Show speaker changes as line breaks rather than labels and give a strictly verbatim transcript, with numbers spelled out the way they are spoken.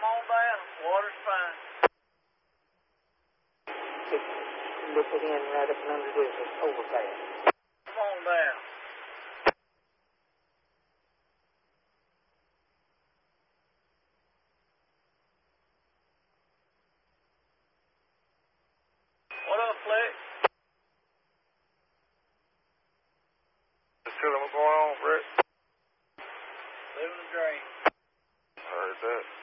on down. Water's fine.
Just look it in right up and under this overpass.
Come on down. What up, Flex?
Just telling what's going on, Brett.
Living the dream.
I heard that.